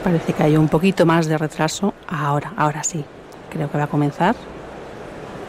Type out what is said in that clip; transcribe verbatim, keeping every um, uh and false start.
Parece que hay un poquito más de retraso. Ahora, ahora sí. Creo que va a comenzar.